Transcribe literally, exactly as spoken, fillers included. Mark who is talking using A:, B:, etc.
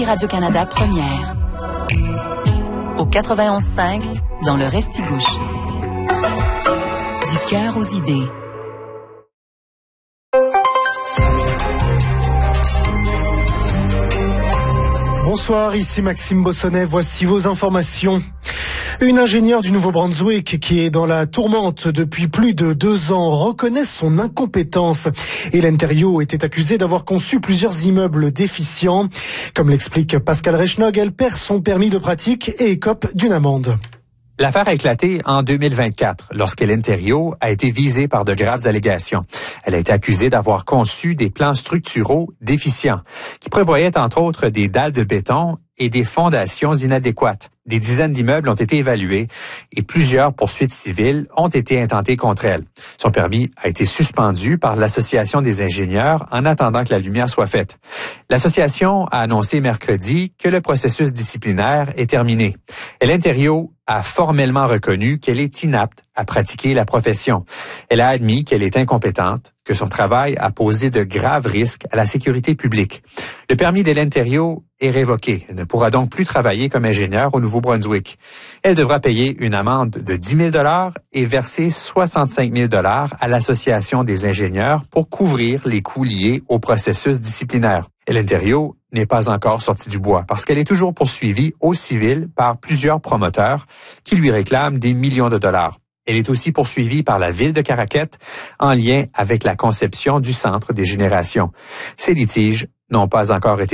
A: Radio-Canada première. Au quatre-vingt-onze cinq, dans le Restigouche. Du cœur aux idées.
B: Bonsoir, ici Maxime Bossonnet, voici vos informations. Une ingénieure du Nouveau-Brunswick qui est dans la tourmente depuis plus de deux ans reconnaît son incompétence. Hélène Thériault était accusée d'avoir conçu plusieurs immeubles déficients. Comme l'explique Pascal Rechnog, elle perd son permis de pratique et écope d'une amende.
C: L'affaire a éclaté en deux mille vingt-quatre, lorsqu'Hélène Thériault a été visée par de graves allégations. Elle a été accusée d'avoir conçu des plans structuraux déficients, qui prévoyaient entre autres des dalles de béton et des fondations inadéquates. Des dizaines d'immeubles ont été évalués et plusieurs poursuites civiles ont été intentées contre elle. Son permis a été suspendu par l'Association des ingénieurs en attendant que la lumière soit faite. L'association a annoncé mercredi que le processus disciplinaire est terminé. Hélène Thériault a formellement reconnu qu'elle est inapte à pratiquer la profession. Elle a admis qu'elle est incompétente, que son travail a posé de graves risques à la sécurité publique. Le permis d'Hélène Thériault est révoqué. Elle ne pourra donc plus travailler comme ingénieure au Nouveau-Brunswick. Elle devra payer une amende de dix mille dollars et verser soixante-cinq mille dollars à l'Association des ingénieurs pour couvrir les coûts liés au processus disciplinaire. Hélène Thériault n'est pas encore sortie du bois parce qu'elle est toujours poursuivie au civil par plusieurs promoteurs qui lui réclament des millions de dollars. Elle est aussi poursuivie par la ville de Caraquette en lien avec la conception du Centre des générations. Ces litiges n'ont pas encore été